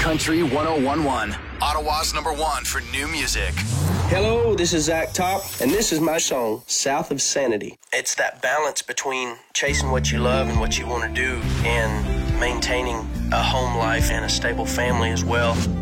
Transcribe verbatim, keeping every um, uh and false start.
Country one oh one point one, Ottawa's number one for new music. Hello, this is Zach Top, and this is my song, South of Sanity. It's that balance between chasing what you love and what you want to do and maintaining a home life and a stable family as well.